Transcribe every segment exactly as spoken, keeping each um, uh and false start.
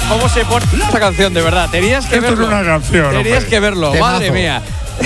¿Cómo se pone esa canción, de verdad? Tenías que Esto verlo. es una canción. Tenías hombre. que verlo, Temazo. madre mía.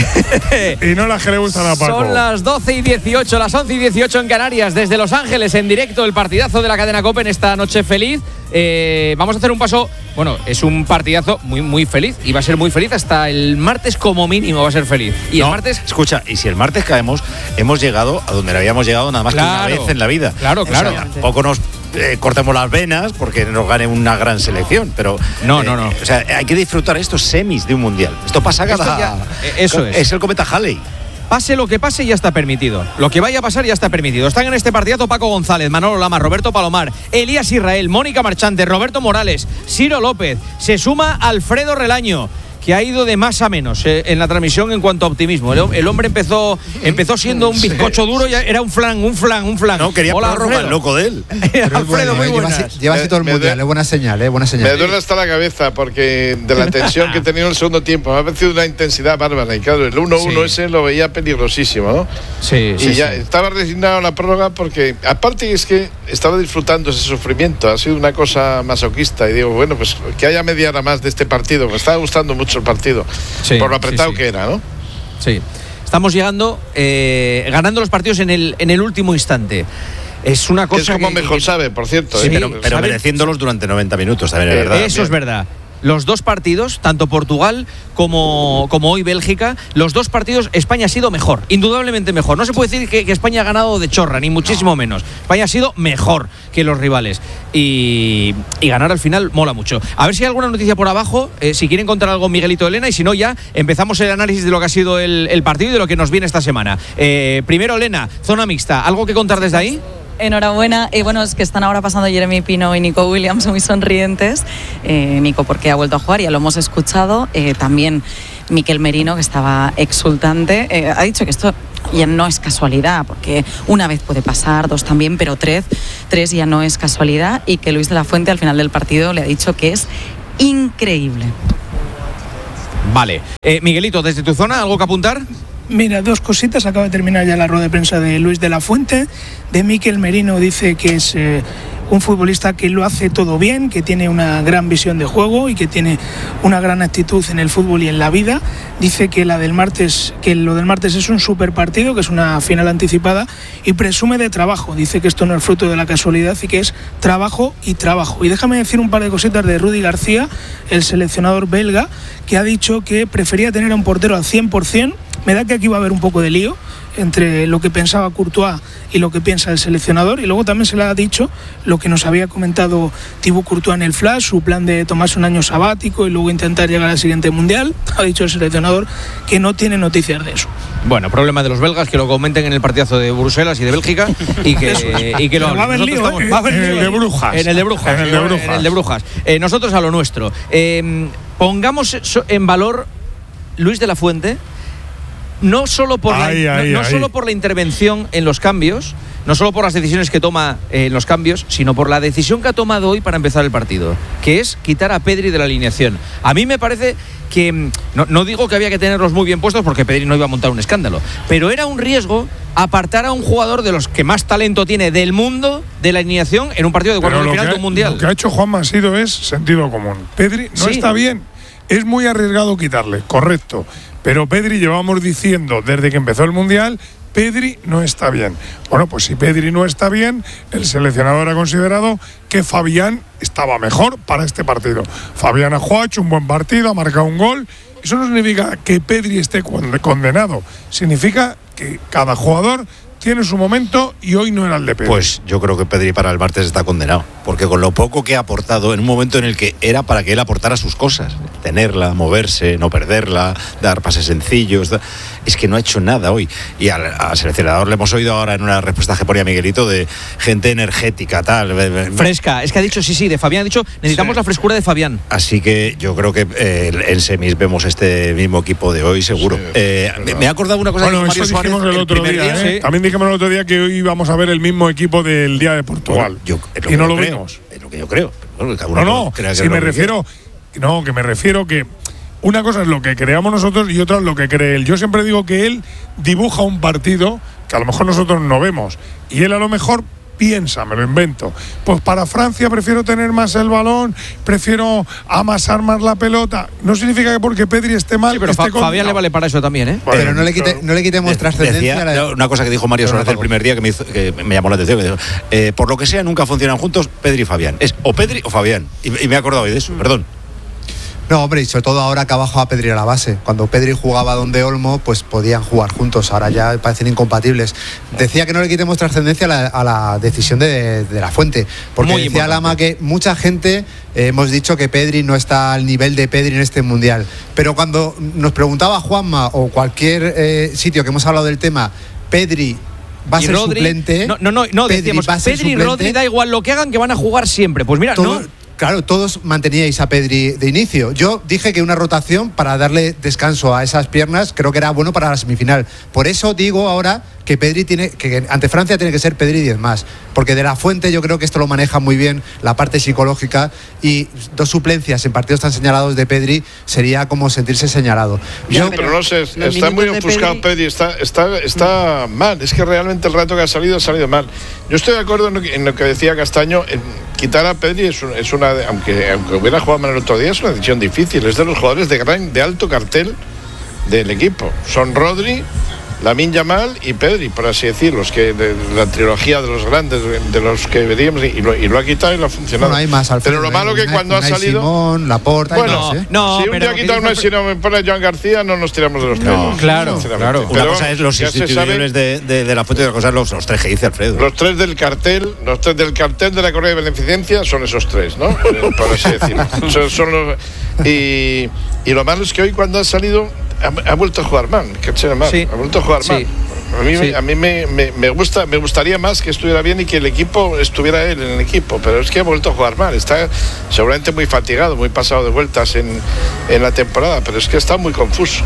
Y no las que le gustan a Paco. Son las doce y dieciocho, las once y dieciocho en Canarias, desde Los Ángeles, en directo, el partidazo de la cadena COPE en esta noche feliz. Eh, vamos a hacer un paso, bueno, es un partidazo muy, muy feliz, y va a ser muy feliz hasta el martes como mínimo, va a ser feliz. Y no, el martes… Escucha, y si el martes caemos, hemos llegado a donde habíamos llegado nada más Claro, que una vez en la vida. claro, claro. O sea, tampoco nos eh, cortemos las venas porque nos gane una gran selección, pero… No, eh, no, no. O sea, hay que disfrutar estos semis de un mundial. Esto pasa cada… Esto ya- eso es. Es el cometa Halley. Pase lo que pase, ya está permitido. Lo que vaya a pasar ya está permitido. Están en este partidazo Paco González, Manolo Lama, Roberto Palomar, Elías Israel, Mónica Marchante, Roberto Morales, Ciro López. Se suma Alfredo Relaño, que ha ido de más a menos eh, en la transmisión en cuanto a optimismo. El, el hombre empezó empezó siendo un bizcocho duro y era un flan, un flan, un flan. No, quería Hola, prórroga, Alfredo. el loco de él. Alfredo, bueno, muy eh, buenas. lleva así, lleva así todo el Me- me mundial, duele- es buena señal, es buena señal. Me duele hasta la cabeza porque de la tensión que he tenido en el segundo tiempo me ha parecido una intensidad bárbara. Y claro, el uno uno Sí. ese lo veía peligrosísimo, ¿no? Sí, y ya estaba resignado a la prórroga porque, aparte, es que estaba disfrutando ese sufrimiento. Ha sido una cosa masoquista. Y digo, bueno, pues que haya media hora más de este partido. Me estaba gustando mucho el partido. Sí, por lo apretado sí, sí. que era, ¿no? Sí. Estamos llegando, eh, ganando los partidos en el, en el último instante. Es una Que cosa es como que- mejor que- sabe, por cierto. Sí, ¿eh? pero pero ¿saben? mereciéndolos durante noventa minutos, también es Eh, verdad. Eso es también. verdad. Los dos partidos, tanto Portugal como, como hoy Bélgica, los dos partidos España ha sido mejor, indudablemente mejor. No se puede decir que, que España ha ganado de chorra, ni muchísimo menos. España ha sido mejor que los rivales. Y, y ganar al final mola mucho. A ver si hay alguna noticia por abajo, eh, si quieren contar algo Miguelito, Elena, y si no ya empezamos el análisis de lo que ha sido el, el partido y de lo que nos viene esta semana. Eh, primero, Elena, zona mixta, ¿algo que contar desde ahí? Enhorabuena. Eh, bueno, es que están ahora pasando Jeremy Pino y Nico Williams muy sonrientes. Eh, Nico porque ha vuelto a jugar, ya lo hemos escuchado. Eh, también Mikel Merino, que estaba exultante. Eh, ha dicho que esto ya no es casualidad, porque una vez puede pasar, dos también, pero tres, tres ya no es casualidad. Y que Luis de la Fuente al final del partido le ha dicho que es increíble. Vale. Eh, Miguelito, desde tu zona, ¿algo que apuntar? Mira, dos cositas. Acaba de terminar ya la rueda de prensa de Luis de la Fuente. De Mikel Merino dice que es eh, un futbolista que lo hace todo bien, que tiene una gran visión de juego y que tiene una gran actitud en el fútbol y en la vida. Dice que la del martes, que lo del martes es un super partido, que es una final anticipada, y presume de trabajo. Dice que esto no es fruto de la casualidad y que es trabajo y trabajo. Y déjame decir un par de cositas de Rudi García, el seleccionador belga, que ha dicho que prefería tener a un portero al cien por ciento. Me da que aquí va a haber un poco de lío entre lo que pensaba Courtois y lo que piensa el seleccionador, y luego también se le ha dicho lo que nos había comentado Thibaut Courtois en el Flash, su plan de tomarse un año sabático y luego intentar llegar al siguiente mundial. Ha dicho el seleccionador que no tiene noticias de eso. Bueno, problema de los belgas, que lo comenten en el partidazo de Bruselas y de Bélgica y que, y que lo Pero va a haber hablen. lío, Nosotros ¿eh? va a haber En el lío de ahí. Brujas. En el de Brujas. En el de Brujas. En el de Brujas. Eh, nosotros a lo nuestro. Eh, pongamos eso en valor Luis de la Fuente, no solo por Ahí, la, ahí, no, no ahí. solo por la intervención en los cambios, no solo por las decisiones que toma eh, en los cambios, sino por la decisión que ha tomado hoy para empezar el partido, que es quitar a Pedri de la alineación. A mí me parece que, mm, no, no digo que había que tenerlos muy bien puestos porque Pedri no iba a montar un escándalo, pero era un riesgo apartar a un jugador de los que más talento tiene del mundo de la alineación en un partido de cuartos Pero de lo final que de ha- un mundial. Lo que ha hecho Juan Masido es sentido común. Pedri no Sí. está bien. Es muy arriesgado quitarle, correcto. Pero Pedri llevamos diciendo desde que empezó el mundial, Pedri no está bien. Bueno, pues si Pedri no está bien, el seleccionador ha considerado que Fabián estaba mejor para este partido. Fabián ha jugado, ha hecho un buen partido, ha marcado un gol. Eso no significa que Pedri esté condenado. Significa que cada jugador tiene su momento y hoy no era el de Pedri. Pues yo creo que Pedri para el martes está condenado, porque con lo poco que ha aportado en un momento en el que era para que él aportara sus cosas, tenerla, moverse, no perderla, dar pases sencillos, da- es que no ha hecho nada hoy. Y al, al seleccionador le hemos oído ahora en una respuesta que ponía Miguelito de gente energética, tal. Fresca, es que ha dicho, sí, sí, de Fabián ha dicho, necesitamos Sí. la frescura de Fabián. Así que yo creo que eh, en semis vemos este mismo equipo de hoy, seguro. Sí, Eh, me, me ha acordado una cosa Bueno, que dijo eso Mario Suárez dijimos el otro primer día, ¿eh? sí. También dijimos el otro día que hoy íbamos a ver el mismo equipo del día de Portugal. Bueno, yo- es lo y que no yo lo creo, vimos. Es lo que yo creo. Bueno, cada uno No, no, crea que si es lo me que refiero, no, que me refiero que una cosa es lo que creamos nosotros y otra es lo que cree él. Yo siempre digo que él dibuja un partido que a lo mejor nosotros no vemos y él a lo mejor piensa, me lo invento. Pues para Francia prefiero tener más el balón, prefiero amasar más la pelota. No significa que porque Pedri esté mal. Sí, pero esté Fa- con... Fabián le vale para eso también, ¿eh? Bueno, pero no le, quite, claro. no le quitemos trascendencia. Decía, a la... una cosa que dijo Mario Suárez el primer día que me, hizo, que me llamó la atención. Que dijo, eh, por lo que sea, nunca funcionan juntos Pedri y Fabián. Es o Pedri o Fabián. Y, y me he acordado hoy de eso, perdón. No, hombre, y sobre todo ahora que ha bajado a Pedri a la base. Cuando Pedri jugaba donde Olmo, pues podían jugar juntos. Ahora ya parecen incompatibles. Decía que no le quitemos trascendencia a la, a la decisión de, de La Fuente. Porque Muy decía importante. Lama que mucha gente eh, hemos dicho que Pedri no está al nivel de Pedri en este Mundial. Pero cuando nos preguntaba Juanma o cualquier eh, sitio que hemos hablado del tema, Pedri va a Y ser Rodri, suplente. No, no, no, no Pedri decíamos, va a ser Pedri y suplente. Rodri da igual lo que hagan, que van a jugar siempre. Pues mira, Todo- no. Claro, todos manteníais a Pedri de inicio. Yo dije que una rotación para darle descanso a esas piernas creo que era bueno para la semifinal. Por eso digo ahora que Pedri tiene que ante Francia tiene que ser Pedri diez más, porque de La Fuente yo creo que esto lo maneja muy bien la parte psicológica, y dos suplencias en partidos tan señalados de Pedri sería como sentirse señalado. Ya, Yo, pero no sé, los está muy minutos de ofuscado Pedri- Pedri, está, está, está mal. Es que realmente el rato que ha salido ha salido mal. Yo estoy de acuerdo en lo que, en lo que decía Castaño. En quitar a Pedri es, un- es una, de- aunque, aunque hubiera jugado mal el otro día, es una decisión difícil. Es de los jugadores de gran, de alto cartel del equipo. Son Rodri, Lamine Yamal y Pedri, por así decirlo, los que de la trilogía de los grandes, de los que veríamos, y lo, y lo ha quitado y lo ha funcionado. bueno, hay más al Pero lo frente, malo que Unai- cuando ha Unai salido. Simón, Laporta, hay Bueno, más, ¿eh? No, si un pero día lo que quita dice uno, Fer- si no me pone Joan García, no nos tiramos de los pelos. No, claro, sinceramente. claro. Una Pero cosa es los ya se sabe- institucionales de, de, de La Fuente y otra cosa es los, los tres que dice Alfredo. Los tres del cartel, los tres del cartel de la Correa de Beneficencia son esos tres, ¿no? Eh, Por así decirlo. Son, son los, y, y lo malo es que hoy cuando ha salido ha, ha vuelto a jugar mal, que será mal, Sí. ha vuelto a jugar Sí. mal. A mí, Sí. a mí me, me, me gusta, me gustaría más que estuviera bien y que el equipo estuviera él en el equipo, pero es que ha vuelto a jugar mal. Está seguramente muy fatigado, muy pasado de vueltas en, en la temporada, pero es que está muy confuso.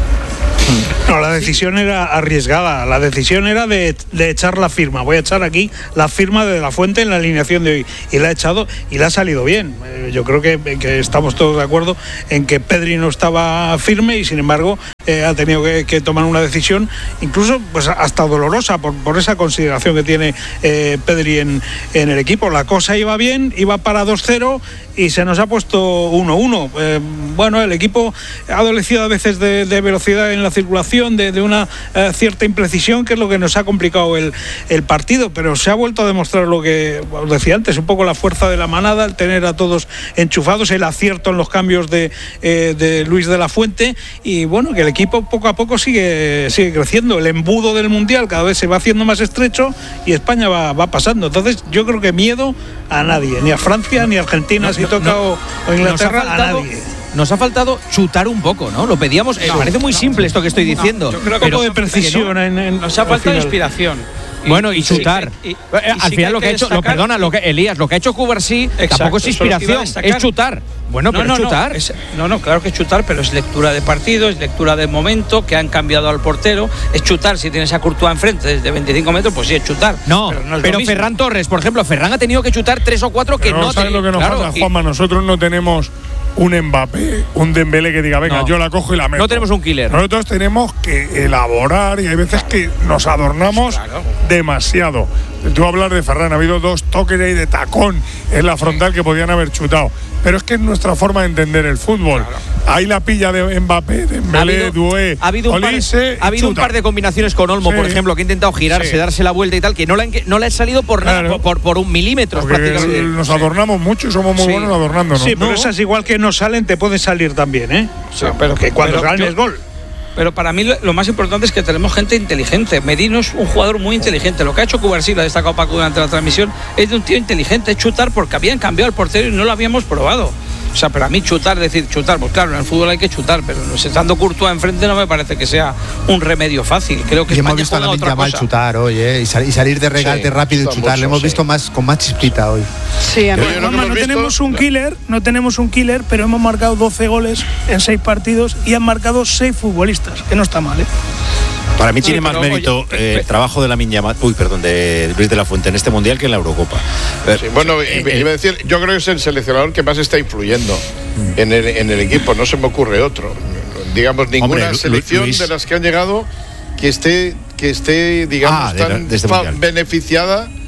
No, la decisión era arriesgada. La decisión era de, de echar la firma. Voy a echar aquí la firma de La Fuente en la alineación de hoy. Y la ha echado y le ha salido bien. Eh, yo creo que, que estamos todos de acuerdo en que Pedri no estaba firme y sin embargo eh, ha tenido que, que tomar una decisión, incluso pues hasta dolorosa por, por esa consideración que tiene eh, Pedri en, en el equipo. La cosa iba bien, iba para dos cero y se nos ha puesto uno uno. Eh, bueno, el equipo ha adolecido a veces de, de velocidad en la circulación, de, de una eh, cierta imprecisión, que es lo que nos ha complicado el, el partido, pero se ha vuelto a demostrar lo que os decía antes, un poco la fuerza de la manada, el tener a todos enchufados, el acierto en los cambios de, eh, de Luis de la Fuente, y bueno, que el equipo poco a poco sigue, sigue creciendo. El embudo del Mundial cada vez se va haciendo más estrecho y España va, va pasando. Entonces yo creo que miedo a nadie, ni a Francia, ni a Argentina, si toca, no, o, o Inglaterra, nos ha faltado, a nadie. Nos ha faltado chutar un poco, ¿no? Lo pedíamos. eh, No, parece muy no, simple esto que estoy diciendo. yo creo que Un poco no, de precisión en, en- Nos ha al faltado final. inspiración. Bueno, y sí chutar. que- y- Eh, y Al sí final hay lo que ha hecho, lo, destacar- perdona, lo que Elías, lo que ha hecho Cubarsí Exacto, tampoco es eso es lo que iba a inspiración, destacar. es chutar. Bueno, pero no, es no, chutar. No, es- no, no, claro que es chutar, pero es lectura de partido, es lectura de momento, que han cambiado al portero. Es chutar, si tienes a Courtois enfrente desde veinticinco metros, pues sí es chutar. No, pero, no es lo pero mismo. Ferran Torres, por ejemplo, Ferran ha tenido que chutar tres o cuatro que Pero no ¿sabes tenía- lo que nos claro, pasa, y- Juanma? Nosotros no tenemos un Mbappé, un Dembélé que diga, venga, No. yo la cojo y la meto. No tenemos un killer. Nosotros tenemos que elaborar y hay veces que nos adornamos Claro. demasiado. Tú hablas de Ferran, ha habido dos toques ahí de tacón en la frontal que podían haber chutado. Pero es que es nuestra forma de entender el fútbol. Ahí la pilla de Mbappé, de Ha Dembélé, habido, Doué, ha habido, un par, Olise, ha habido un chuta. par de combinaciones con Olmo, Sí. por ejemplo, que ha intentado girarse, Sí. darse la vuelta y tal, que no le han, no le ha salido por nada, Claro. por, por, por un milímetro Porque prácticamente. nos adornamos mucho y somos muy Sí. buenos adornándonos. Sí, pero ¿no? esas igual que no salen, te pueden salir también, ¿eh? O sea, pero que cuando pero salen yo- es gol. Pero para mí lo, lo más importante es que tenemos gente inteligente. Merino es un jugador muy inteligente. Lo que ha hecho Cubarsí, lo ha destacado Paco durante la transmisión, es de un tío inteligente, es chutar porque habían cambiado el portero y no lo habíamos probado. O sea, pero a mí chutar, decir chutar, pues claro, en el fútbol hay que chutar, pero estando Courtois enfrente no me parece que sea un remedio fácil. Creo que Y hemos España visto a juega Lamine otra Yamal cosa. chutar hoy, ¿eh? y, sal- y salir de regate Sí, rápido y está chutar. Le mucho, hemos sí. visto más con más chispita hoy. Sí, a mí- Yo- yo lo que Juanma, hemos no visto- tenemos un killer, no tenemos un killer, pero hemos marcado doce goles en seis partidos y han marcado seis futbolistas, que no está mal, ¿eh? Para mí Sí, tiene más pero, mérito oye, eh, pe- el trabajo de Lamine Yamal, uy, perdón, de Luis de la Fuente en este mundial que en la Eurocopa. Eh, Sí, bueno, eh, iba- iba a decir, yo creo que es el seleccionador que más está influyendo en el, en el equipo, no se me ocurre otro. Digamos, ninguna Lu- selección Luis- de las que han llegado que esté, que esté digamos, Ah, de la- tan de este fa- mundial. beneficiada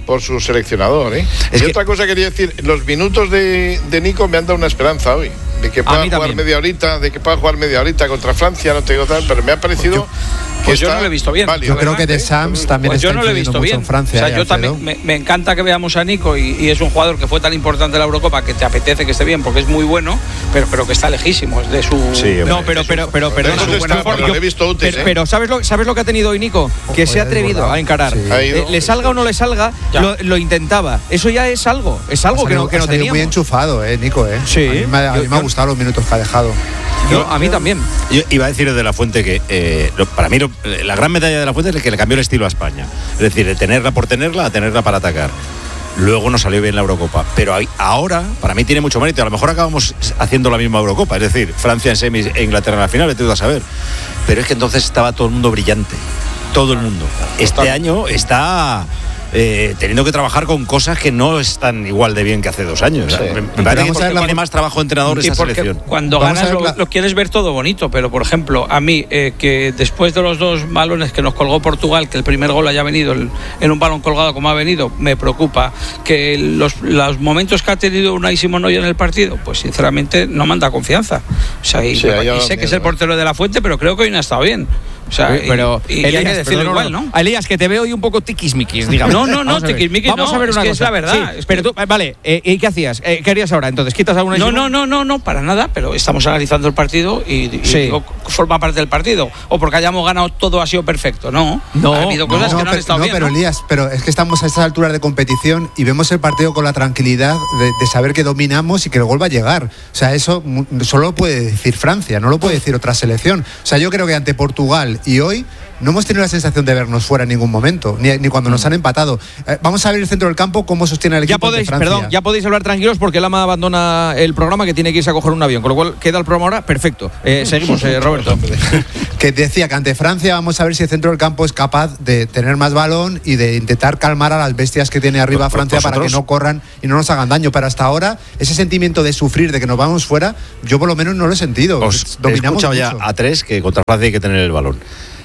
por su seleccionador, ¿eh? Es y que... otra cosa quería decir, los minutos de, de Nico me han dado una esperanza hoy, de que pueda jugar también. media horita, de que pueda jugar media horita contra Francia, no te digo tal, pero me ha parecido Pues yo, pues yo no lo he visto bien. válido. Yo creo que de ¿eh? Sams también Pues está yo no lo he influyendo visto mucho bien. en Francia. O sea, ¿eh, yo Alfredo? también me, me encanta que veamos a Nico y, y es un jugador que fue tan importante en la Eurocopa que te apetece que esté bien porque es muy bueno, pero, pero que está lejísimo, es de su... Sí, No, pero, pero, pero, perdona, Eso está, yo- pero lo he visto útil, pero, ¿eh? pero ¿sabes lo, ¿sabes lo que ha tenido hoy Nico? Que se ha atrevido a encarar. Sí. Ha ido. Eh, le salga o no le salga, Ya. lo, lo intentaba. Eso ya es algo, es algo Ha que no, salido- que no ha salido teníamos. muy enchufado, eh, Nico, eh. Sí. A mí me, a mí Yo- me ha yo- gustado los minutos que ha dejado. Yo- a mí también. Yo iba a decir de la Fuente que eh, lo- para mí lo- la gran medalla de la Fuente es el que le cambió el estilo a España. Es decir, de tenerla por tenerla a tenerla para atacar. Luego no salió bien la Eurocopa. Pero ahí- ahora, para mí tiene mucho mérito. A lo mejor acabamos haciendo la misma Eurocopa. Es decir, Francia en semis e Inglaterra en la final, vete tú a saber. Pero es que entonces estaba todo el mundo brillante. Todo el mundo. Este año está... eh, teniendo que trabajar con cosas que no están igual de bien que hace dos años. Sí. Me, me Pero parece vamos que a ver la tiene foto- más trabajo de entrenador Y esa porque selección. cuando Vamos a ganas ver lo, la- lo quieres ver todo bonito, pero por ejemplo, a mí, eh, que después de los dos balones que nos colgó Portugal, que el primer gol haya venido el- en un balón colgado como ha venido, me preocupa. Que los, los momentos que ha tenido Unai Simón hoy en el partido, pues sinceramente no manda confianza. O sea, y, Sí, me- ahí ha y dado sé que es miedo, el portero de la Fuente, pero creo que hoy no ha estado bien. O sea, y- pero y, y hay que Elías, decirlo pero igual, ¿no? Elías, que te veo hoy un poco tiquismiquis, digamos. No, no, no, Vamos a ver. tiquismiquis Vamos no, a ver es una que cosa. es la verdad, Sí, es pero que- tú, eh, vale, eh, ¿y qué hacías? Eh, ¿Qué harías ahora? Entonces, ¿quitas a una No, no, no, no, no, para nada, pero estamos analizando el partido y, y Sí. digo, forma parte del partido. O porque hayamos ganado todo ha sido perfecto. No, No, ha habido cosas No, que no han pero, estado no, bien. pero ¿no? Elías, pero es que estamos a estas alturas de competición y vemos el partido con la tranquilidad de, de saber que dominamos y que el gol va a llegar. O sea, eso mu- solo lo puede decir Francia, no lo puede decir otra selección. O sea, yo creo que ante Portugal y hoy no hemos tenido la sensación de vernos fuera en ningún momento, ni, ni cuando nos han empatado. Eh, vamos a ver el centro del campo, cómo sostiene el equipo Ya ante podéis, Francia. perdón, ya podéis hablar tranquilos porque Lama abandona el programa, que tiene que irse a coger un avión, con lo cual queda el programa ahora perfecto. Eh, seguimos, eh, Roberto. Que decía que ante Francia vamos a ver si el centro del campo es capaz de tener más balón y de intentar calmar a las bestias que tiene arriba Por- Francia para que vosotros- no corran y no nos hagan daño. Pero hasta ahora, ese sentimiento de sufrir, de que nos vamos fuera, yo por lo menos no lo he sentido. Os he Dominamos escuchado ya mucho. a tres que contra Francia hay que tener el balón.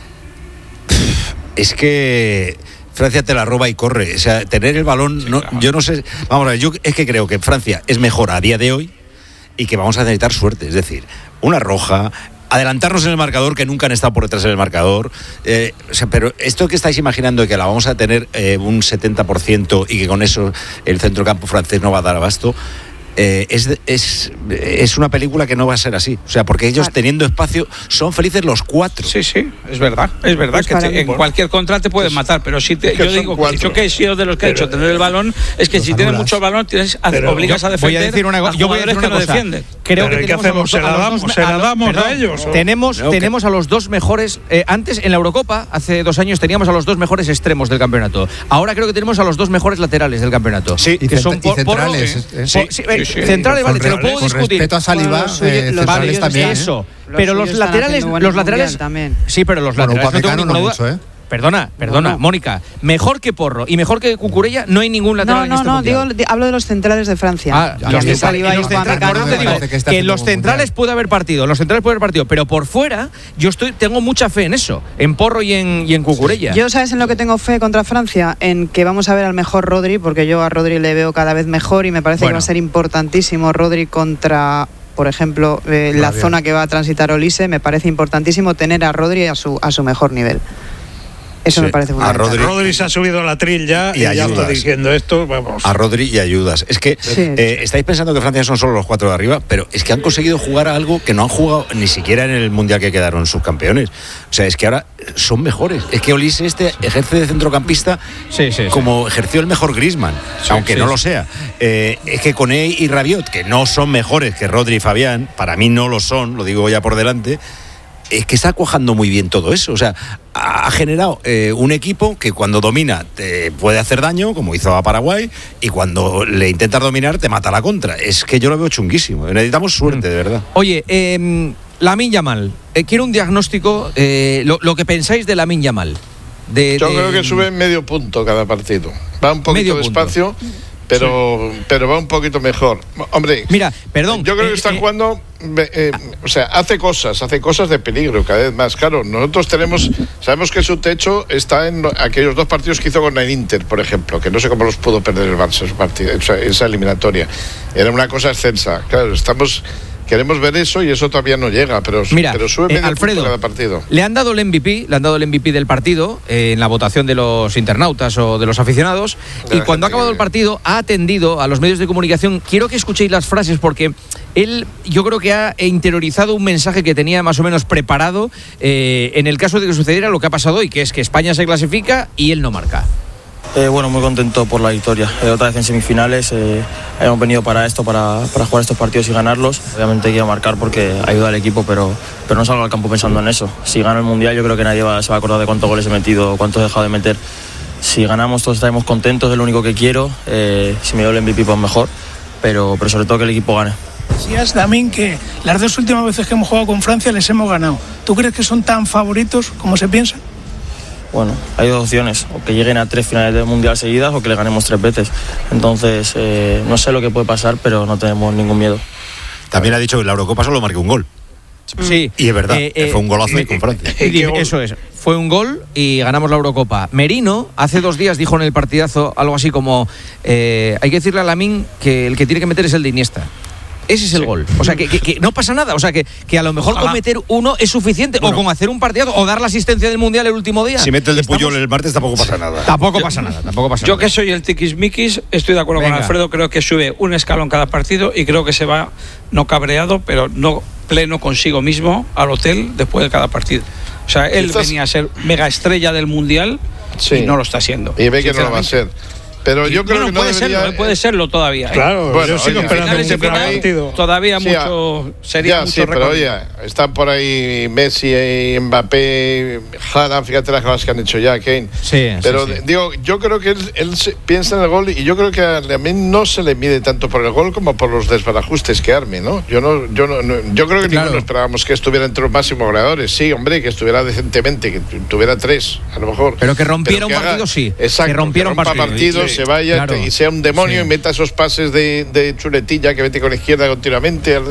Es que Francia te la roba y corre. O sea, tener el balón, no, yo no sé. Vamos a ver, yo es que creo que Francia es mejor a día de hoy y que vamos a necesitar suerte. Es decir, una roja. Adelantarnos en el marcador, que nunca han estado por detrás del marcador. Eh, o sea, pero esto que estáis imaginando de que la vamos a tener eh, un setenta por ciento y que con eso el centrocampo francés no va a dar abasto, eh, es, es, es una película que no va a ser así. O sea, porque ellos Claro. teniendo espacio son felices los cuatro. Sí, sí, es verdad. Es verdad Pues que para te- mí- en cualquier contra te pueden matar, pero si te, es que yo son digo cuatro. yo que he sido de los que ha hecho tener el balón, es que Los si tienes anulas. mucho balón tienes a- Pero obligas a Voy defender a decir una a cosa. Yo voy a jugadores decir que una no cosa. defienden. Creo Pero que ¿y qué tenemos a hacemos? los- ¿Se la a los damos- dos- se la a los- damos a perdón, ellos, o? Tenemos, Creo que- tenemos a los dos mejores. eh, antes en la Eurocopa, hace dos años, teníamos a los dos mejores extremos del campeonato. Ahora creo que tenemos a los dos mejores laterales del campeonato. Sí. Y que cent- son y por- Porro- centrales, eh, eh, por- sí, sí, eh, sí, sí. centrales, vale, Con te lo re- puedo con discutir. respeto a Saliba, Bueno, los suyos- eh, los centrales suyos también. están- ¿eh? Eso. Los Pero los suyos están laterales, haciendo buen los mundial laterales también. Sí, pero los Bueno, laterales no tengo Upamecano ninguna no duda. mucho, ¿eh? Perdona, perdona, No, no. Mónica. Mejor que Porro y mejor que Cucurella no hay ningún lateral No, en no, este no, mundial. digo, di- hablo de los centrales de Francia. Ah, Que los a mí centrales- Saliba y los centrales- Upamecano por eso me te digo parece que está que haciendo los un buen centrales mundial. puede haber partido, los centrales puede haber partido, pero por fuera yo estoy tengo mucha fe en eso, en Porro y en, y en Cucurella. Yo, ¿sabes en lo que tengo fe contra Francia? En que vamos a ver al mejor Rodri, porque yo a Rodri le veo cada vez mejor y me parece Bueno. que va a ser importantísimo Rodri contra, por ejemplo, eh, la bien. zona que va a transitar Olise. Me parece importantísimo tener a Rodri a su, a su mejor nivel. Eso Sí, me parece a fundamental. Rodri- Rodri se ha subido a la tril ya Y y, ya ayudas. está diciendo esto, vamos. A Rodri y ayudas. Es que Sí. eh, estáis pensando que Francia son solo los cuatro de arriba, pero es que han conseguido jugar a algo que no han jugado ni siquiera en el mundial que quedaron subcampeones. O sea, es que ahora son mejores. Es que Olise este ejerce de centrocampista Sí, sí, sí. como ejerció el mejor Griezmann, aunque sí, no sí. lo sea. Eh, es que Koné y Rabiot, que no son mejores que Rodri y Fabián, para mí no lo son, lo digo ya por delante. Es que está cuajando muy bien todo eso. O sea, ha ha generado eh, un equipo que cuando domina te puede hacer daño, como hizo a Paraguay, y cuando le intentas dominar te mata la contra. Es que yo lo veo chunguísimo. Necesitamos suerte, de verdad. Oye, eh, Lamine Yamal, eh, quiero un diagnóstico, eh, lo, lo que pensáis de Lamine Yamal. De, Yo de- creo que sube medio punto cada partido. Va un Medio poquito punto. despacio, pero, sí. pero va un poquito mejor. Hombre, mira, perdón. Yo creo eh, que está eh, jugando, eh, o sea, hace cosas, hace cosas de peligro cada vez más. Claro, nosotros tenemos, sabemos que su techo está en aquellos dos partidos que hizo con el Inter, por ejemplo, que no sé cómo los pudo perder el Barça, ese partido, esa, esa eliminatoria. Era una cosa excelsa. Claro, estamos... Queremos ver eso y eso todavía no llega, pero, Mira, pero sube medio eh, Alfredo, punto cada partido. Le han dado el M V P, le han dado el M V P del partido eh, en la votación de los internautas o de los aficionados, de y cuando ha acabado que... el partido ha atendido a los medios de comunicación. Quiero que escuchéis las frases porque él, yo creo que ha interiorizado un mensaje que tenía más o menos preparado eh, en el caso de que sucediera lo que ha pasado hoy, que es que España se clasifica y él no marca. Eh, bueno, muy contento por la victoria. Eh, otra vez en semifinales, eh, hemos venido para esto, para, para jugar estos partidos y ganarlos. Obviamente quiero marcar porque ayuda al equipo, pero, pero no salgo al campo pensando en eso. Si gano el Mundial, yo creo que nadie va, se va a acordar de cuántos goles he metido, cuántos he dejado de meter. Si ganamos, todos estaremos contentos, es lo único que quiero. Eh, si me doy el M V P, pues mejor, pero, pero sobre todo que el equipo gane. Decías también que las dos últimas veces que hemos jugado con Francia les hemos ganado. ¿Tú crees que son tan favoritos como se piensa? Bueno, hay dos opciones, o que lleguen a tres finales del Mundial seguidas o que le ganemos tres veces. Entonces, eh, no sé lo que puede pasar, pero no tenemos ningún miedo. También ha dicho que en la Eurocopa solo marcó un gol. Sí. Y es verdad, eh, eh, fue un golazo eh, con Francia. Eh, eso es, fue un gol y ganamos la Eurocopa. Merino hace dos días dijo en el partidazo algo así como, eh, hay que decirle a Lamine que el que tiene que meter es el de Iniesta. Ese es el sí. gol. O sea, que, que, que no pasa nada. O sea, que, que a lo mejor Ojalá. con meter uno es suficiente. Bueno. O con hacer un partido o dar la asistencia del Mundial el último día. Si mete el de Estamos... Puyol el martes tampoco pasa nada. Tampoco pasa nada. Tampoco pasa Yo nada. que soy el tiquismiquis, estoy de acuerdo Venga. con Alfredo. Creo que sube un escalón cada partido y creo que se va, no cabreado, pero no pleno consigo mismo al hotel después de cada partido. O sea, él Estás... venía a ser mega estrella del Mundial sí. y no lo está siendo. Y ve que no lo va a ser. Pero yo creo bueno, que no puede debería... serlo, puede serlo todavía. ¿eh? Claro, bueno, yo sigo oye, esperando un gran partido. Todavía sí, mucho sería ya, mucho sí, pero oye, están por ahí Messi, Mbappé, Haaland, fíjate las cosas que han hecho ya, Kane. Sí, pero sí, sí. digo, yo creo que él, él piensa en el gol y yo creo que a mí no se le mide tanto por el gol como por los desbarajustes que arme, ¿no? Yo no, yo no, no yo creo que claro. ninguno esperábamos que estuviera entre los máximos goleadores. Sí, hombre, que estuviera decentemente, que tuviera tres, a lo mejor. Pero que rompiera pero que un partido, haga, sí. Exacto, que rompiera que rompa un partido, partido, sí. se vaya claro. y sea un demonio sí. y meta esos pases de, de chuletilla que mete con la izquierda continuamente.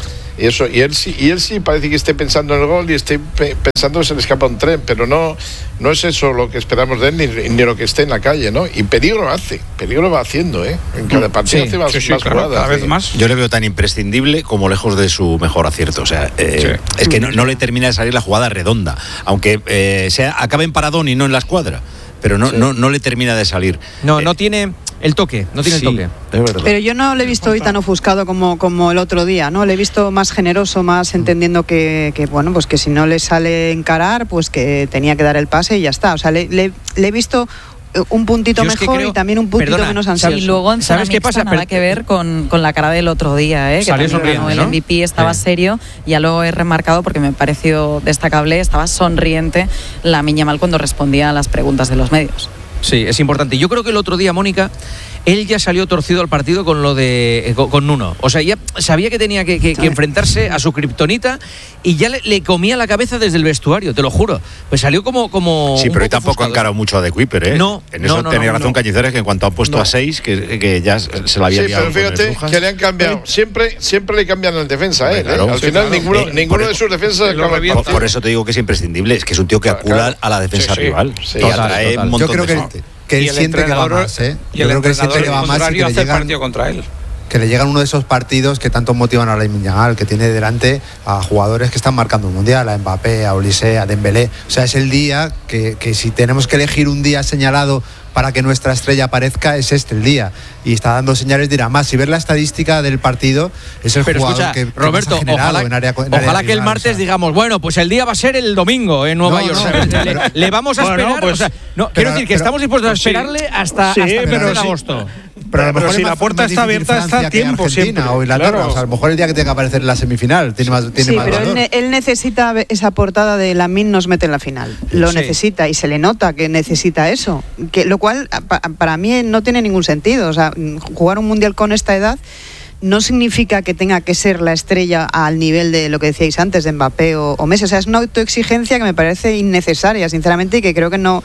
Y eso, y él sí, y él sí parece que esté pensando en el gol y esté pe- pensando que se le escapa un tren, pero no, no es eso lo que esperamos de él ni, ni lo que esté en la calle, ¿no? Y peligro hace, peligro va haciendo, ¿eh? En cada partido sí, hace más, sí, sí, más claro, jugadas. cada vez ¿sí? más. Yo le veo tan imprescindible como lejos de su mejor acierto. O sea, eh, sí. es que no, no le termina de salir la jugada redonda, aunque eh, sea, acabe en paradón y no en la escuadra. Pero no, sí. no, no le termina de salir. No, eh, no tiene el toque, no tiene sí, el toque. Es verdad. Pero yo no le he visto hoy tan ofuscado como, como el otro día, ¿no? Le he visto más generoso, más entendiendo que, que, bueno, pues que si no le sale encarar, pues que tenía que dar el pase y ya está. O sea, le, le, le he visto un puntito mejor es que creo, y también un puntito perdona, menos ansioso. Y luego en ¿sabes qué pasa? Nada que ver con, con la cara del otro día, ¿eh? Que salió también ganó el ¿no? M V P, estaba sí. serio, ya lo he remarcado porque me pareció destacable, estaba sonriente Lamine Yamal cuando respondía a las preguntas de los medios. Sí, es importante. Yo creo que el otro día, Mónica, él ya salió torcido al partido con lo de con, con Nuno. O sea, ya sabía que tenía que, que, que enfrentarse a su kriptonita y ya le, le comía la cabeza desde el vestuario, te lo juro. Pues salió como... como sí, pero hoy tampoco ha encarado mucho a De Kuiper, ¿eh? No, en eso no, no, tenía no, razón no. Cañizares, que en cuanto han puesto no. a seis, que, que ya se la había sí, liado. Pero fíjate que le han cambiado. Siempre, siempre le cambian al defensa, ¿eh? Claro, Al sí, final claro. ninguno, Eh, ninguno por, de sus defensas acaba por, por eso te digo que es imprescindible. Es que es un tío que acula claro. a la defensa sí, rival. Sí, y total, atrae total. un montón Yo creo de que, gente. que él siente que va más, ¿eh? Yo creo que él siente que va más y que le llegan, partido contra él. que le llegan uno de esos partidos que tanto motivan a Lamine Yamal, que tiene delante a jugadores que están marcando un mundial, a Mbappé, a Olise, a Dembélé. O sea, es el día que, que si tenemos que elegir un día señalado para que nuestra estrella aparezca, es este el día. Y está dando señales de ir a más. Si ver la estadística del partido, es el Pero jugador escucha, que, que Roberto, más ha generado ojalá, en área, en ojalá área que el rival, martes o sea. digamos, bueno, pues el día va a ser el domingo en Nueva No, York. no, ¿sabes? pero- le, le vamos a Bueno, esperar. pues- o sea, no, pero- quiero decir que pero- estamos dispuestos a pues sí. esperarle hasta, Sí, hasta pero finales de sí. agosto. Pero a lo mejor si es la más- puerta más está difícil abierta, está Francia a que tiempo Argentina siempre. o Inglaterra. Claro. O sea, a lo mejor el día que tenga que aparecer en la semifinal tiene más, tiene Sí, más pero él, valor. ne- él necesita esa portada de Lamine nos mete en la final. Lo Sí. necesita y se le nota que necesita eso. Que, lo cual pa- para mí no tiene ningún sentido. O sea, jugar un mundial con esta edad no significa que tenga que ser la estrella al nivel de lo que decíais antes de Mbappé o, o Messi. O sea, es una autoexigencia que me parece innecesaria, sinceramente, y que creo que no,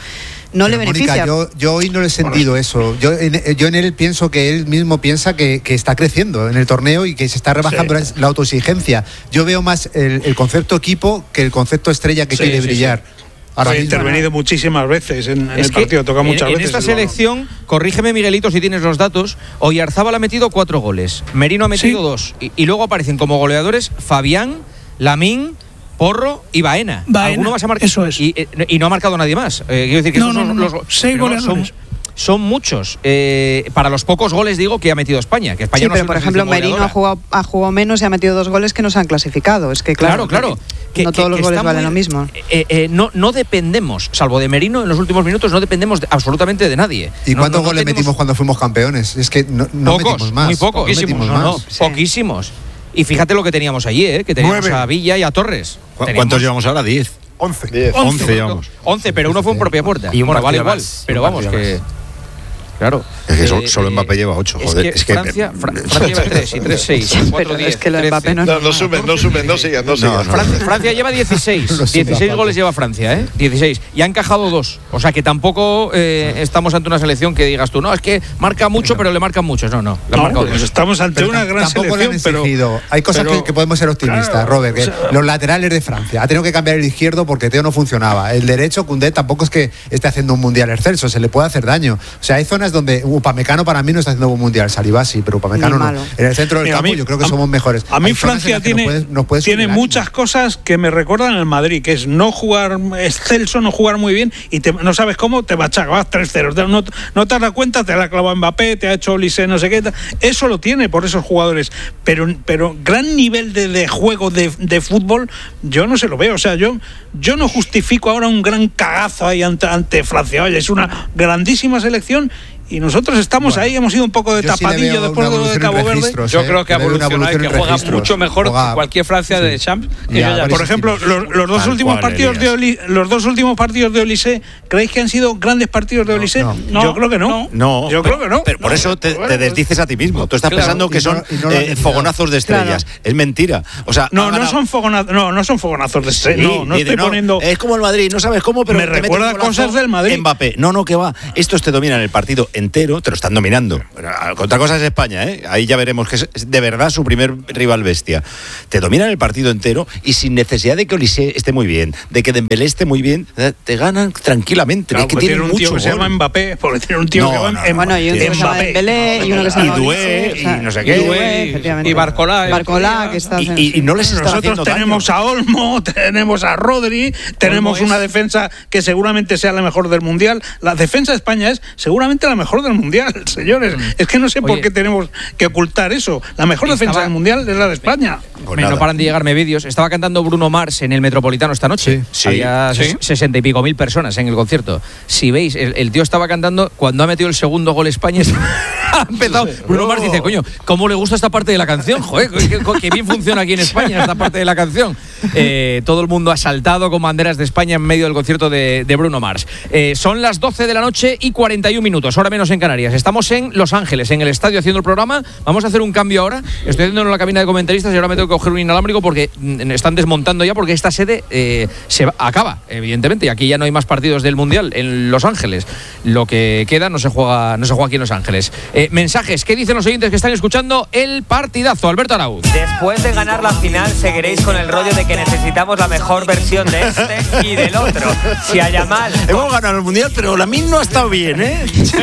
no Pero, le beneficia. Mónica, yo, yo hoy no le he sentido eso. Yo en, yo en él pienso que él mismo piensa que, que está creciendo en el torneo y que se está rebajando sí. la, la autoexigencia. Yo veo más el, el concepto equipo que el concepto estrella que sí, quiere sí, brillar. Sí. Ha intervenido muchísimas veces en, en el partido, toca muchas en, veces. En esta selección, corrígeme Miguelito si tienes los datos, Oyarzábal ha metido cuatro goles, Merino ha metido sí. dos, y, y luego aparecen como goleadores Fabián, Lamín, Porro y Baena. Baena. Alguno más ha marcado. Eso es. Y, y no ha marcado nadie más. Eh, quiero decir que no, esos no, son no, los no. seis goleadores. Son, son muchos. Eh, para los pocos goles, digo, que ha metido España. Que España sí, no pero por ejemplo, Merino ha jugado, ha jugado menos y ha metido dos goles que no se han clasificado. Es que claro, claro. claro. Que, no que, todos los goles valen muy, lo mismo. Eh, eh, no, no dependemos, salvo de Merino, en los últimos minutos no dependemos de, absolutamente de nadie. ¿Y no, cuántos no, no goles tenemos... metimos cuando fuimos campeones? Es que no, no pocos, metimos más. Muy pocos. Poquísimos, no, no, sí. Poquísimos. Y fíjate lo que teníamos allí, ¿eh? Que teníamos Nueve. a Villa y a Torres. ¿Cuántos teníamos... llevamos ahora? Diez. Once. Diez. Once, once llevamos. Once, pero uno fue en propia puerta. Y un bueno, vale igual. Más. Pero vamos, que... Más. Claro. Es que eh, solo Mbappé lleva ocho, joder. Es que, es que Francia, Fra Francia lleva tres y tres, seis, cuatro, diez. Es que lo Mbappé no, no, no suben, no suben, no sigan, no sigan. No, no. Francia, Francia lleva dieciséis. dieciséis goles lleva Francia, ¿eh? dieciséis. Y ha encajado dos. O sea que tampoco eh, estamos ante una selección que digas tú, no, es que marca mucho, pero le marcan muchos. No, no. Le han marcado pues estamos ante pero una gran selección, pero. Hay cosas pero, que, que podemos ser optimistas, claro, Robert. Que o sea, los laterales de Francia. Ha tenido que cambiar el izquierdo porque Teo no funcionaba. El derecho, Koundé, tampoco es que esté haciendo un mundial excelso. Se le puede hacer daño. O sea, hay zonas donde Upamecano para mí no está haciendo un mundial, Saliba sí, pero Upamecano no. En el centro del Mira, campo mí, yo creo que a, somos mejores. A mí Francia tiene, nos puede, nos puede tiene muchas cosas que me recuerdan al Madrid, que es no jugar excelso, no jugar muy bien y te, no sabes cómo, te machaca, vas tres cero. No, no te has dado cuenta, te la ha clavado Mbappé, te ha hecho Olise, no sé qué. Eso lo tiene por esos jugadores. Pero, pero gran nivel de, de juego de, de fútbol, yo no se lo veo. O sea, yo, yo no justifico ahora un gran cagazo ahí ante, ante Francia. Oye, es una grandísima selección. Y nosotros estamos bueno, ahí, hemos ido un poco de tapadillo sí después de lo de Cabo Verde. Yo creo que ha evolucionado y que juega mucho mejor juega, que cualquier Francia sí. de Champs. Que ya, yo ya por ejemplo, los, los dos últimos cual, partidos de Oli, los dos últimos partidos de Olise, ¿creéis que han sido grandes partidos de Olise? No, no. Yo creo que no. No, yo pero, creo que no. Pero por no, eso te, bueno, te desdices a ti mismo. Tú estás claro, pensando que son no, no eh, fogonazos de estrellas. Claro. Es mentira. O sea, no, no son fogonazos, no, no son fogonazos de estrellas. Sí, no, no estoy poniendo. Es como el Madrid, no sabes cómo, pero me recuerda cosas del Madrid. Mbappé. No, no, que va. Estos te dominan el partido entero, te lo están dominando. Otra cosa es España, ¿eh? Ahí ya veremos que es de verdad su primer rival bestia. Te dominan el partido entero y sin necesidad de que Olise esté muy bien, de que Dembélé esté muy bien, te ganan tranquilamente. Claro, es que tienen un mucho tío que se llama Mbappé, porque tiene un tío no, que se llama no, bueno, y un tío que se llama Dembélé y uno que se llama Dué y no sé qué. Y Barcolá. Barcolá, que está y, y, y no les está Nosotros tenemos daño. a Olmo, tenemos a Rodri, tenemos una defensa que seguramente sea la mejor del Mundial. La defensa de España es seguramente la mejor del Mundial, señores. Mm. Es que no sé Oye, por qué tenemos que ocultar eso. La mejor estaba, defensa del Mundial es la de España. Pues no paran de llegarme vídeos. Estaba cantando Bruno Mars en el Metropolitano esta noche. Sí, Había sí. sesenta y pico mil personas en el concierto. Si veis, el, el tío estaba cantando cuando ha metido el segundo gol España. Ha empezado. Bruno Mars dice, coño, ¿cómo le gusta esta parte de la canción? Joder, que, que bien funciona aquí en España esta parte de la canción. Eh, todo el mundo ha saltado con banderas de España en medio del concierto de, de Bruno Mars. Eh, son las doce de la noche y cuarenta y un minutos, hora menos en Canarias. Estamos en Los Ángeles, en el estadio haciendo el programa. Vamos a hacer un cambio ahora. Estoy haciendo en la cabina de comentaristas y ahora me tengo que coger un inalámbrico porque están desmontando ya, porque esta sede eh, se acaba, evidentemente, y aquí ya no hay más partidos del Mundial en Los Ángeles. Lo que queda no se juega, no se juega aquí en Los Ángeles. Eh, mensajes, ¿qué dicen los oyentes que están escuchando el partidazo? Alberto Arauz. Después de ganar la final seguiréis con el rollo de que necesitamos la mejor versión de este y del otro. Si a Yamal... Hemos ganado el Mundial, pero la mía no ha estado bien, ¿eh?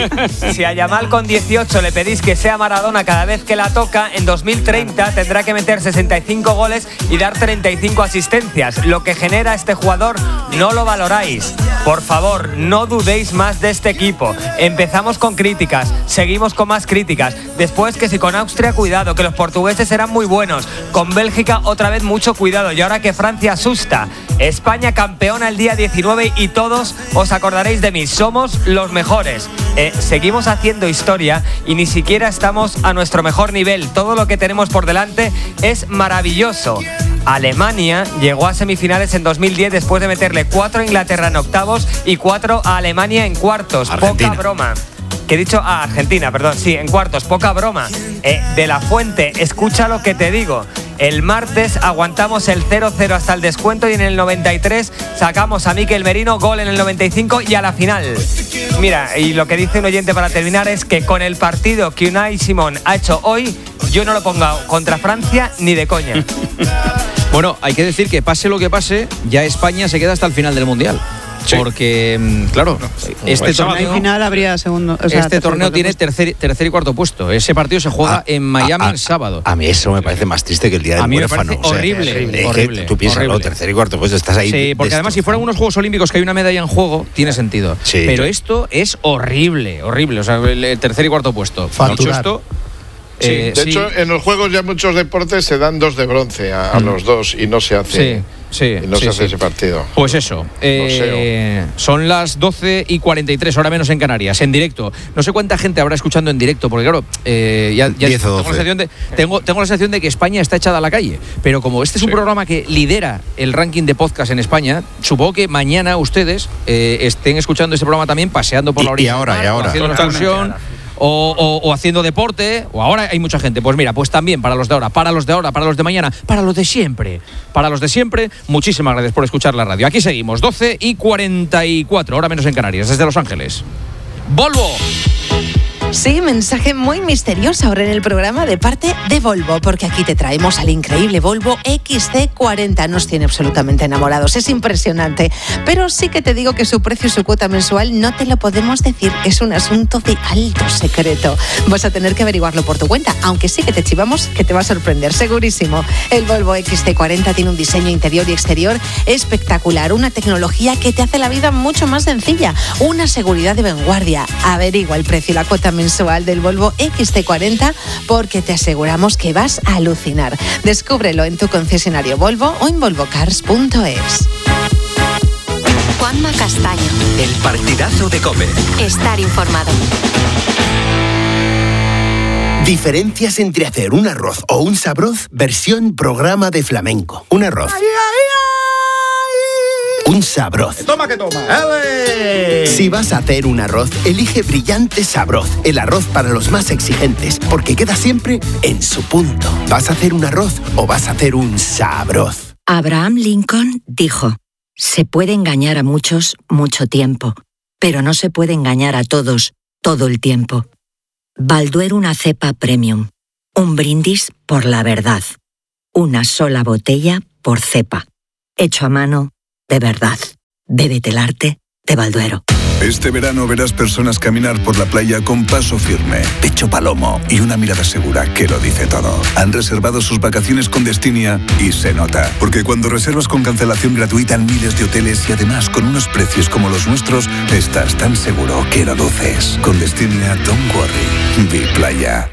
Si a Yamal con dieciocho le pedís que sea Maradona cada vez que la toca, en dos mil treinta tendrá que meter sesenta y cinco goles y dar treinta y cinco asistencias. Lo que genera este jugador no lo valoráis. Por favor, no dudéis más de este equipo. Empezamos con críticas, seguimos con más críticas. Después que si con Austria, cuidado, que los portugueses serán muy buenos. Con Bélgica, otra vez mucho cuidado. Y ahora que Francia asusta. España campeona el día diecinueve y todos os acordaréis de mí. Somos los mejores. Eh, seguimos haciendo historia y ni siquiera estamos a nuestro mejor nivel. Todo lo que tenemos por delante es maravilloso. Alemania llegó a semifinales en dos mil diez después de meterle cuatro a Inglaterra en octavos y cuatro a Alemania en cuartos. Argentina. Poca broma. Que he dicho a ah, Argentina, perdón, sí, en cuartos, poca broma. Eh, de la Fuente, escucha lo que te digo. El martes aguantamos el cero cero hasta el descuento y en el noventa y tres sacamos a Mikel Merino, gol en el noventa y cinco y a la final. Mira, y lo que dice un oyente para terminar es que con el partido que Unai Simón ha hecho hoy, yo no lo pongo contra Francia ni de coña. Bueno, hay que decir que pase lo que pase, ya España se queda hasta el final del Mundial. Sí. Porque, claro, este torneo, final habría segundo, o sea, este torneo tiene tercer, tercer y cuarto puesto. Ese partido se juega ah, en Miami ah, el sábado. A mí eso me parece más triste que el día del huérfano. A mí me parece horrible, o sea, horrible, horrible. Tú piensas, horrible. ¿no? Tercer y cuarto puesto, estás ahí. Sí, porque además si fueran unos Juegos Olímpicos que hay una medalla en juego, tiene sentido. Sí. Pero esto es horrible, horrible. O sea, el tercer y cuarto puesto. Dicho esto, sí, eh, de sí. hecho, en los Juegos ya muchos deportes se dan dos de bronce a, a mm. los dos y no se hace. Sí. Sí, y no sí, se hace sí. ese partido. Pues eso, eh, son las doce y cuarenta y tres, hora menos en Canarias, en directo. No sé cuánta gente habrá escuchando en directo, porque claro, eh, ya, ya tengo, la sensación de, tengo, tengo la sensación de que España está echada a la calle. Pero como este es un sí. programa que lidera el ranking de podcast en España, supongo que mañana ustedes eh, estén escuchando este programa también paseando por y, la orilla. Y ahora, y ahora. Haciendo una excursión. O, o, o haciendo deporte, o ahora hay mucha gente. Pues mira, pues también para los de ahora, para los de ahora, para los de mañana, para los de siempre. Para los de siempre, muchísimas gracias por escuchar la radio. Aquí seguimos, doce y cuarenta y cuatro, hora menos en Canarias, desde Los Ángeles. ¡Volvo! Sí, mensaje muy misterioso ahora en el programa de parte de Volvo, porque aquí te traemos al increíble Volvo equis ce cuarenta. Nos tiene absolutamente enamorados, es impresionante. Pero sí que te digo que su precio y su cuota mensual no te lo podemos decir, es un asunto de alto secreto. Vas a tener que averiguarlo por tu cuenta, aunque sí que te chivamos que te va a sorprender, segurísimo. El Volvo equis ce cuarenta tiene un diseño interior y exterior espectacular, una tecnología que te hace la vida mucho más sencilla, una seguridad de vanguardia. Averigua el precio y la cuota mensual del Volvo equis ce cuarenta porque te aseguramos que vas a alucinar. Descúbrelo en tu concesionario Volvo o en volvo cars punto es. Juanma Castaño. El partidazo de COPE. Estar informado. Diferencias entre hacer un arroz o un sabroz versión programa de flamenco. Un arroz. Ay, ay, ay. Un sabroz. Toma que toma. ¡Ele! Si vas a hacer un arroz, elige Brillante Sabroz, el arroz para los más exigentes, porque queda siempre en su punto. ¿Vas a hacer un arroz o vas a hacer un sabroz? Abraham Lincoln dijo: se puede engañar a muchos mucho tiempo, pero no se puede engañar a todos todo el tiempo. Balduero una cepa premium. Un brindis por la verdad. Una sola botella por cepa. Hecho a mano de verdad. Bébete el arte de Balduero. Este verano verás personas caminar por la playa con paso firme, pecho palomo y una mirada segura que lo dice todo. Han reservado sus vacaciones con Destinia y se nota. Porque cuando reservas con cancelación gratuita en miles de hoteles y además con unos precios como los nuestros, estás tan seguro que lo luces. Con Destinia, don't worry. Di playa.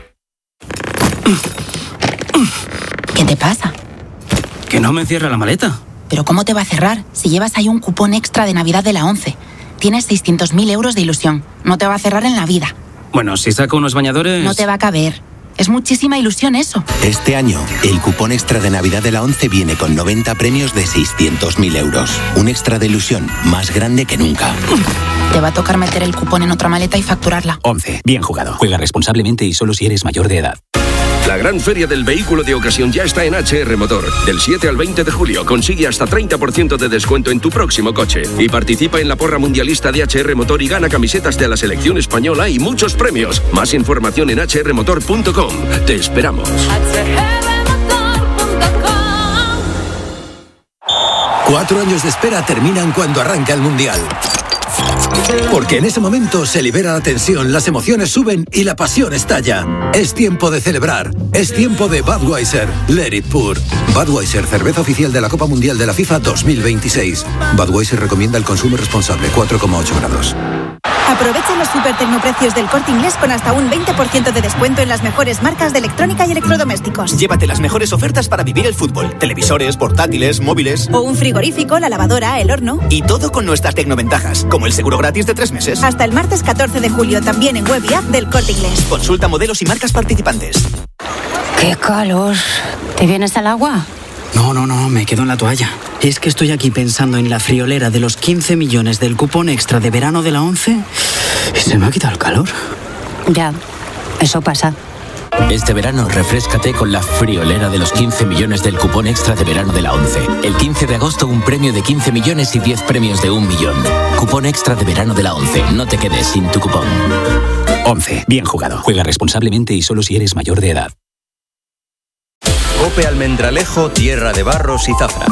¿Qué te pasa? Que no me cierra la maleta. ¿Pero cómo te va a cerrar si llevas ahí un cupón extra de Navidad de la ONCE? Tienes seiscientos mil euros de ilusión. No te va a cerrar en la vida. Bueno, si saco unos bañadores... No te va a caber. Es muchísima ilusión eso. Este año, el cupón extra de Navidad de la ONCE viene con noventa premios de seiscientos mil euros. Un extra de ilusión más grande que nunca. Te va a tocar meter el cupón en otra maleta y facturarla. ONCE. Bien jugado. Juega responsablemente y solo si eres mayor de edad. La gran feria del vehículo de ocasión ya está en H R Motor. Del siete al veinte de julio consigue hasta treinta por ciento de descuento en tu próximo coche. Y participa en la porra mundialista de H R Motor y gana camisetas de la selección española y muchos premios. Más información en h r motor punto com. Te esperamos. Cuatro años de espera terminan cuando arranca el Mundial. Porque en ese momento se libera la tensión, las emociones suben y la pasión estalla. Es tiempo de celebrar. Es tiempo de Budweiser. Let it pour. Budweiser, cerveza oficial de la Copa Mundial de la FIFA dos mil veintiséis. Budweiser recomienda el consumo responsable, cuatro coma ocho grados. Aprovecha los super tecnoprecios del Corte Inglés con hasta un veinte por ciento de descuento en las mejores marcas de electrónica y electrodomésticos. Llévate las mejores ofertas para vivir el fútbol. Televisores, portátiles, móviles. O un frigorífico, la lavadora, el horno. Y todo con nuestras tecnoventajas, como el seguro gratis de tres meses. Hasta el martes catorce de julio, también en web y app del Corte Inglés. Consulta modelos y marcas participantes. ¡Qué calor! ¿Te vienes al agua? No, no, no, me quedo en la toalla. Es que estoy aquí pensando en la friolera de los quince millones del cupón extra de verano de la ONCE y se me ha quitado el calor. Ya, eso pasa. Este verano refréscate con la friolera de los quince millones del cupón extra de verano de la ONCE. El quince de agosto un premio de quince millones y diez premios de un millón. Cupón extra de verano de la ONCE. No te quedes sin tu cupón. ONCE. Bien jugado. Juega responsablemente y solo si eres mayor de edad. Cope Almendralejo, tierra de barros y zafra.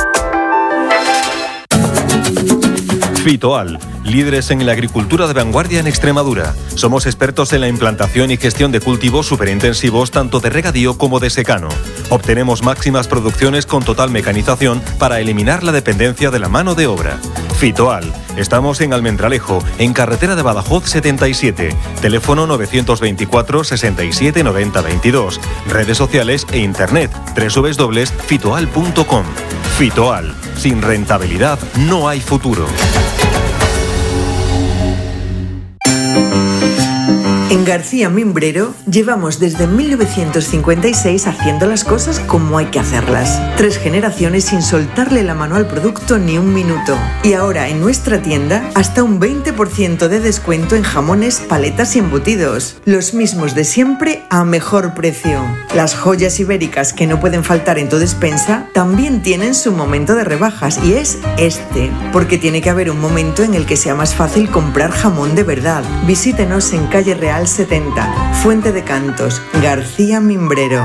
Fitoal, líderes en la agricultura de vanguardia en Extremadura. Somos expertos en la implantación y gestión de cultivos superintensivos tanto de regadío como de secano. Obtenemos máximas producciones con total mecanización para eliminar la dependencia de la mano de obra. Fitoal, estamos en Almendralejo, en carretera de Badajoz setenta y siete, teléfono novecientos veinticuatro, sesenta y siete, noventa, veintidós, redes sociales e internet doble u doble u doble u punto fitoal punto com. Fitoal, sin rentabilidad no hay futuro. En García Mimbrero llevamos desde mil novecientos cincuenta y seis haciendo las cosas como hay que hacerlas. Tres generaciones sin soltarle la mano al producto ni un minuto. Y ahora en nuestra tienda hasta un veinte por ciento de descuento en jamones, paletas y embutidos. Los mismos de siempre a mejor precio. Las joyas ibéricas que no pueden faltar en tu despensa también tienen su momento de rebajas y es este. Porque tiene que haber un momento en el que sea más fácil comprar jamón de verdad. Visítenos en Calle Real setenta, Fuente de Cantos, García Mimbrero.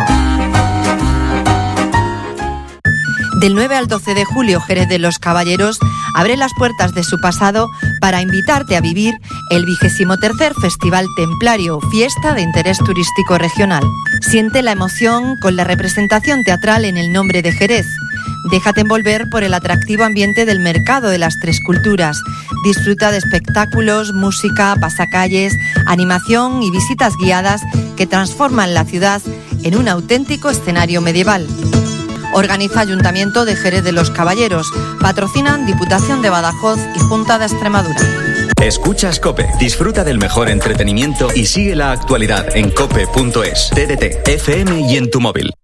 Del nueve al doce de julio, Jerez de los Caballeros abre las puertas de su pasado para invitarte a vivir el vigésimo tercer Festival Templario, fiesta de interés turístico regional. Siente la emoción con la representación teatral en el nombre de Jerez. Déjate envolver por el atractivo ambiente del Mercado de las Tres Culturas. Disfruta de espectáculos, música, pasacalles, animación y visitas guiadas que transforman la ciudad en un auténtico escenario medieval. Organiza Ayuntamiento de Jerez de los Caballeros. Patrocinan Diputación de Badajoz y Junta de Extremadura. Escuchas COPE. Disfruta del mejor entretenimiento y sigue la actualidad en cope punto es, T D T, F M y en tu móvil.